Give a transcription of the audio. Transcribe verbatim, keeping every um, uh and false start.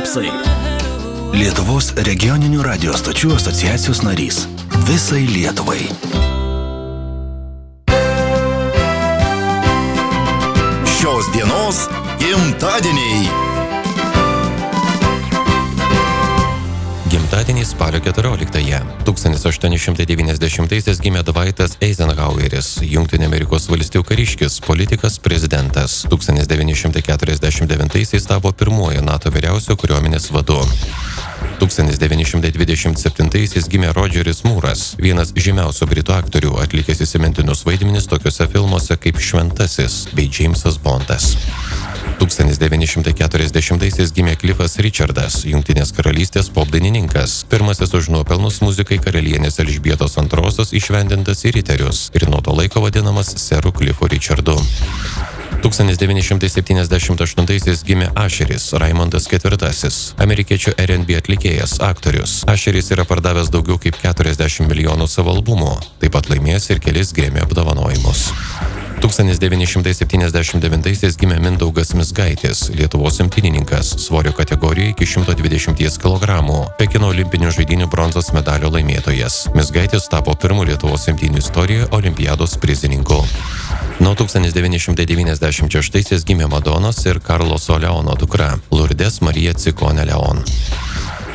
Klipsai. Lietuvos regioninių radio stočių asociacijos narys. Visai Lietuvai. Šios dienos gimtadieniai. Gimtadienį spalio keturioliktąją. tūkstantis aštuoni šimtai devyniasdešimtaisiais gimė Dwightas Eisenhoweris, Jungtinių Amerikos valstijų kariškis, politikas, prezidentas. tūkstantis devyni šimtai keturiasdešimt devintaisiais tapo pirmuoju NATO vyriausio kariuomenės vadu. tūkstantis devyni šimtai dvidešimt septintaisiais gimė Rodžeris Mūras, vienas žymiausių britų aktorių, atlikęs įsimintinus vaidmenis tokiuose filmuose kaip Šventasis bei Džeimsas Bondas. tūkstantis devyni šimtai keturiasdešimtaisiais gimė Cliffas Richardas, Jungtinės karalystės popdainininkas, pirmasis už nuopelnus muzikai karalienės Elžbietos antrosios išvendintas į riterius ir nuo to laiko vadinamas seru Cliffu Richardu. tūkstantis devyni šimtai septyniasdešimt aštuntaisiais gimė Asheris Raimondas ketvirtasis, amerikiečių R and B atlikėjas, aktorius. Asheris yra pardavęs daugiau kaip keturiasdešimt milijonų savo albumų, taip pat laimėjęs ir kelis Grammy apdovanojimus. tūkstantis devyni šimtai septyniasdešimt devintaisiais gimė Mindaugas Mizgaitis, Lietuvos imtynininkas, svorio kategorijoje iki šimto dvidešimt kilogramų, Pekino olimpinių žaidynių bronzos medalio laimėtojas. Mizgaitis tapo pirmu Lietuvos imtynių istorijoje olimpiados prizininku. Nuo tūkstantis devyni šimtai devyniasdešimt šeštaisiais gimė Madonos ir Karloso Leono dukra, Lourdes Marija Ciklone Leon.